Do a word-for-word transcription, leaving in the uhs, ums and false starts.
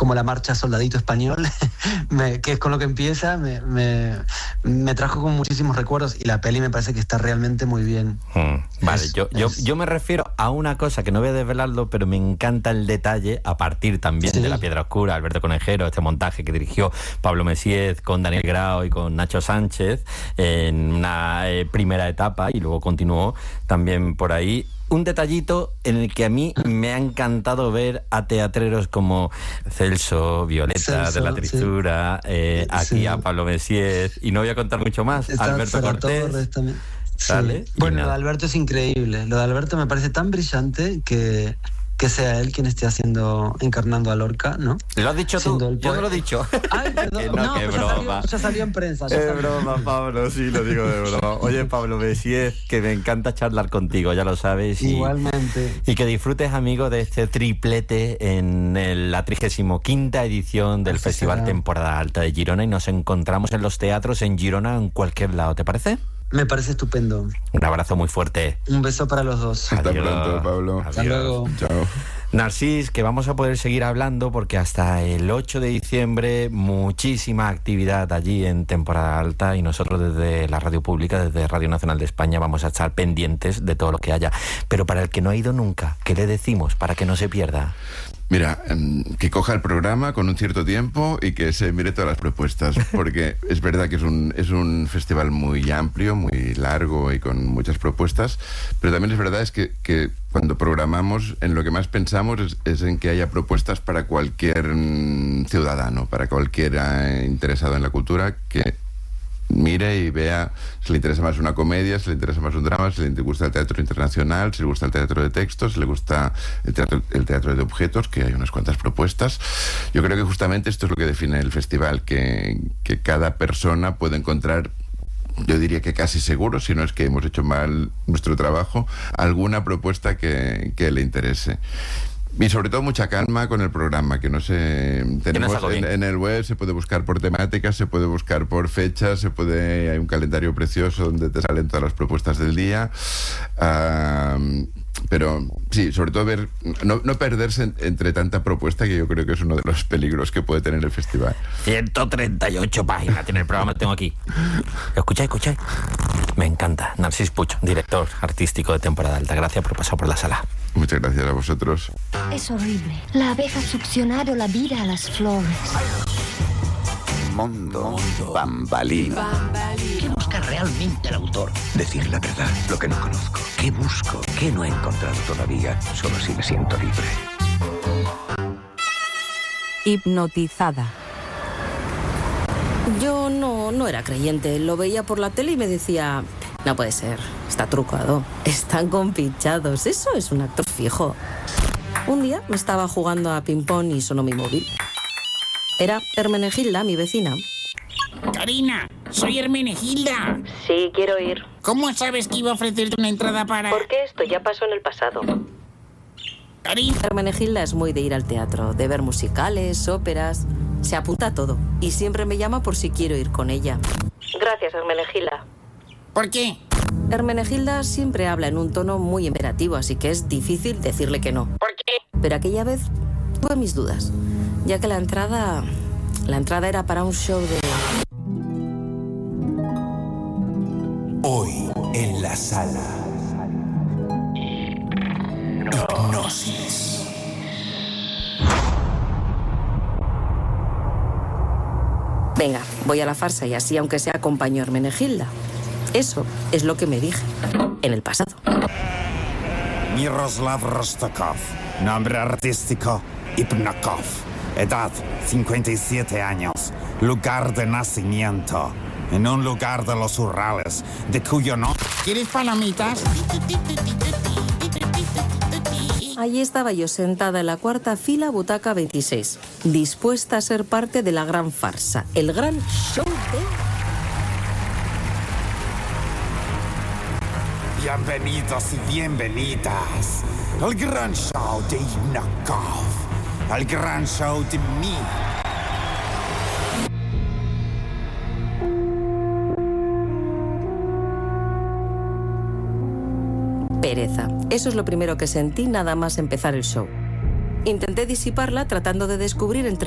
como la marcha Soldadito Español, me, que es con lo que empieza, me, me, me trajo con muchísimos recuerdos y la peli me parece que está realmente muy bien. Hmm. Vale, es, yo, yo, es... yo me refiero a una cosa que no voy a desvelarlo, pero me encanta el detalle a partir también sí. de La Piedra Oscura, Alberto Conejero, este montaje que dirigió Pablo Messiez con Daniel Grao y con Nacho Sánchez en una eh, primera etapa y luego continuó también por ahí. Un detallito en el que a mí me ha encantado ver a teatreros como Celso, Violeta Celso, de la Tristura, sí. eh, aquí sí. a Pablo Messiez, y no voy a contar mucho más, Está Alberto Cortés. Torres también. ¿Sale? Sí. Bueno, lo de Alberto es increíble. Lo de Alberto me parece tan brillante que... que sea él quien esté haciendo, encarnando a Lorca, ¿no? Lo has dicho tú, yo no lo he dicho. Ay, perdón, que no, no, que pues broma. Ya salió, ya salió en prensa. Es salió. broma, Pablo, sí, lo digo de broma. Oye, Pablo Messiez, que me encanta charlar contigo, ya lo sabes. Y, Igualmente. Y que disfrutes, amigo, de este triplete en el, la trigésima quinta edición del Así Festival será. Temporada Alta de Girona, y nos encontramos en los teatros en Girona, en cualquier lado, ¿te parece? Me parece estupendo. Un abrazo muy fuerte. Un beso para los dos. Hasta Adiós. pronto, Pablo. Hasta luego. Chao. Narcís, que vamos a poder seguir hablando porque hasta el ocho de diciembre muchísima actividad allí en Temporada Alta, y nosotros desde la radio pública, desde Radio Nacional de España, vamos a estar pendientes de todo lo que haya. Pero para el que no ha ido nunca, ¿qué le decimos para que no se pierda? Mira, que coja el programa con un cierto tiempo y que se mire todas las propuestas, porque es verdad que es un, es un festival muy amplio, muy largo y con muchas propuestas, pero también es verdad es que, que cuando programamos, en lo que más pensamos es, es en que haya propuestas para cualquier ciudadano, para cualquier interesado en la cultura, que mire y vea si le interesa más una comedia, si le interesa más un drama, si le gusta el teatro internacional, si le gusta el teatro de textos, si le gusta el teatro, el teatro de objetos, que hay unas cuantas propuestas. Yo creo que justamente esto es lo que define el festival, que, que cada persona puede encontrar, yo diría que casi seguro, si no es que hemos hecho mal nuestro trabajo, alguna propuesta que, que le interese. Y sobre todo mucha calma con el programa, que no se tenemos en, en el web, se puede buscar por temáticas, se puede buscar por fechas, se puede, hay un calendario precioso donde te salen todas las propuestas del día. Uh, pero sí, sobre todo ver, no, no perderse en, entre tanta propuesta, que yo creo que es uno de los peligros que puede tener el festival. ciento treinta y ocho páginas tiene el programa, tengo aquí. Escucháis, escucháis. Me encanta. Narcís Puig, director artístico de Temporada Alta. Gracias por pasar por la sala. Muchas gracias a vosotros. Es horrible. La abeja ha succionado la vida a las flores. Mondo, Mondo Bambalino. ¿Qué busca realmente el autor? Decir la verdad, lo que no conozco. ¿Qué busco? ¿Qué no he encontrado todavía? Solo así me siento libre. Hipnotizada. Yo no, no era creyente. Lo veía por la tele y me decía... No puede ser, está trucado. Están compinchados, eso es un actor fijo. Un día me estaba jugando a ping-pong y sonó mi móvil. Era Hermenegilda, mi vecina. Karina, soy Hermenegilda. Sí, quiero ir. ¿Cómo sabes que iba a ofrecerte una entrada para...? Porque esto ya pasó en el pasado. Karina. Hermenegilda es muy de ir al teatro, de ver musicales, óperas... Se apunta a todo y siempre me llama por si quiero ir con ella. Gracias, Hermenegilda. ¿Por qué? Hermenegilda siempre habla en un tono muy imperativo, así que es difícil decirle que no. ¿Por qué? Pero aquella vez tuve mis dudas, ya que la entrada... La entrada era para un show de... Hoy en la sala. Hipnosis. Venga, voy a la farsa y así, aunque sea, acompaño a Hermenegilda. Eso es lo que me dije en el pasado. Miroslav Rostokov, nombre artístico Hipnokov, edad cincuenta y siete años, lugar de nacimiento en un lugar de los Urales, de cuyo nombre... ¿Quieres palomitas? Allí estaba yo sentada en la cuarta fila, butaca veintiséis, dispuesta a ser parte de la gran farsa, el gran show de... Bienvenidos y bienvenidas al gran show de Hipnokov, al gran show de mí. Pereza. Eso es lo primero que sentí nada más empezar el show. Intenté disiparla tratando de descubrir entre